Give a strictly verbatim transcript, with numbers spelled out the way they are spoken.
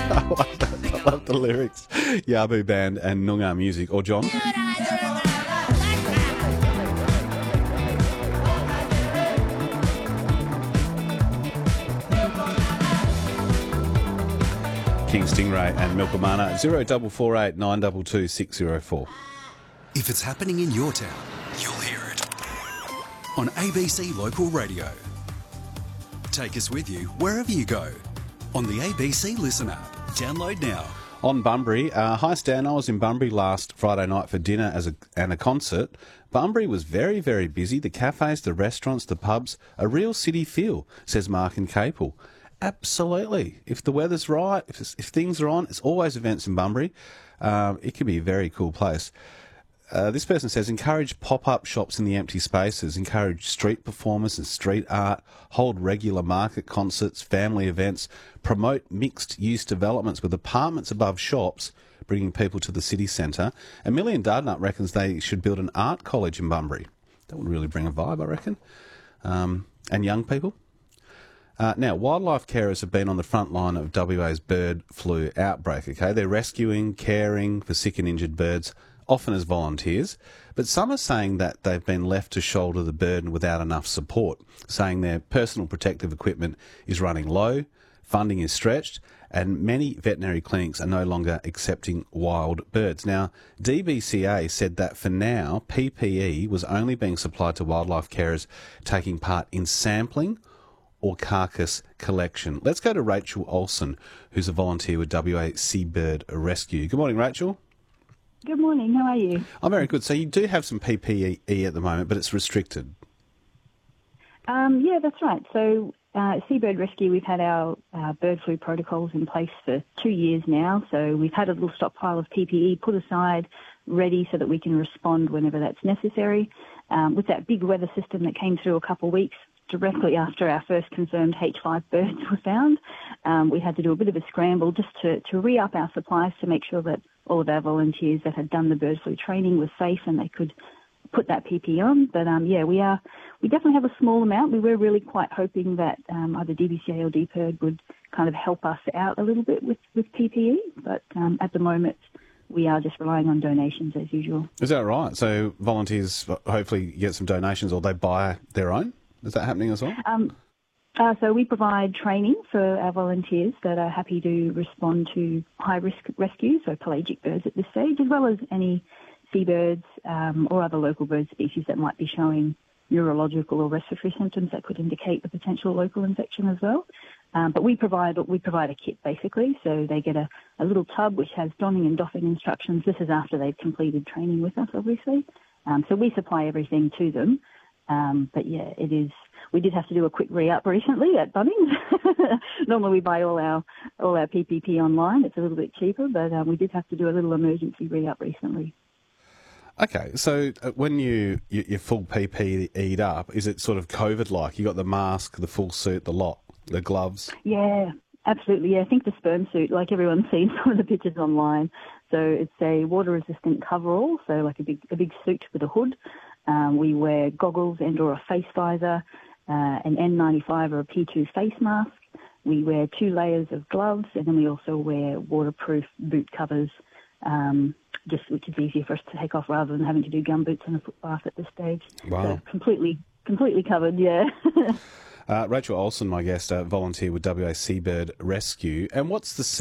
I love the lyrics. Yabu Band and Noongar Music. Or John? King Stingray and Milkamana. zero four four eight nine two two six zero four. If it's happening in your town, you'll hear it on A B C Local Radio. Take us with you wherever you go on the A B C Listen app. Download now. On Bunbury, uh, hi Stan, I was in Bunbury last Friday night for dinner as a, and a concert. Bunbury was very, very busy. The cafes, the restaurants, the pubs, a real city feel, says Mark and Capel. Absolutely. If the weather's right, if, if things are on, it's always events in Bunbury. Um, it can be a very cool place. Uh, this person says, encourage pop-up shops in the empty spaces, encourage street performers and street art, hold regular market concerts, family events, promote mixed-use developments with apartments above shops, bringing people to the city centre. Amelia and Dardanup reckons they should build an art college in Bunbury. That would really bring a vibe, I reckon. Um, and young people. Uh, now, wildlife carers have been on the front line of W A's bird flu outbreak, okay? They're rescuing, caring for sick and injured birds, often as volunteers, but some are saying that they've been left to shoulder the burden without enough support, saying their personal protective equipment is running low, funding is stretched, and many veterinary clinics are no longer accepting wild birds. Now, D B C A said that for now, P P E was only being supplied to wildlife carers taking part in sampling or carcass collection. Let's go to Rachel Olsen, who's a volunteer with W A Seabird Rescue. Good morning, Rachel. Good morning, how are you? I'm very good. So you do have some P P E at the moment, but it's restricted. Um, yeah, that's right. So uh, Seabird Rescue, we've had our uh, bird flu protocols in place for two years now. So we've had a little stockpile of P P E put aside, ready so that we can respond whenever that's necessary. Um, with that big weather system that came through a couple of weeks, directly after our first confirmed H five birds were found, um, we had to do a bit of a scramble just to, to re-up our supplies to make sure that all of our volunteers that had done the bird flu training were safe and they could put that P P E on. But um, yeah, we are we definitely have a small amount. We were really quite hoping that um, either D B C A or D P I R D would kind of help us out a little bit with, with P P E, but um, at the moment we are just relying on donations as usual. Is that right? So volunteers hopefully get some donations or they buy their own? Is that happening as well? Um, uh, so we provide training for our volunteers that are happy to respond to high-risk rescues, so pelagic birds at this stage, as well as any seabirds um, or other local bird species that might be showing neurological or respiratory symptoms that could indicate a potential local infection as well. Um, but we provide we provide a kit, basically, so they get a, a little tub which has donning and doffing instructions. This is after they've completed training with us, obviously. Um, so we supply everything to them. Um, but yeah, it is. We did have to do a quick re-up recently at Bunnings. Normally we buy all our all our P P P online. It's a little bit cheaper, but um, we did have to do a little emergency re-up recently. Okay, so uh, when you, you you're full P P E'd up, is it sort of COVID-like? You got the mask, the full suit, the lot, the gloves? Yeah, absolutely. Yeah, I think the sperm suit, like everyone's seen some of the pictures online. So it's a water-resistant coverall, so like a big a big suit with a hood. Um, we wear goggles and or a face visor, uh, an N ninety-five or a P two face mask. We wear two layers of gloves, and then we also wear waterproof boot covers, um, just which is easier for us to take off rather than having to do gum boots and a foot bath at this stage. Wow. So completely, completely covered, yeah. uh, Rachel Olsen, my guest, uh, volunteer with W A Seabird Rescue. And what's the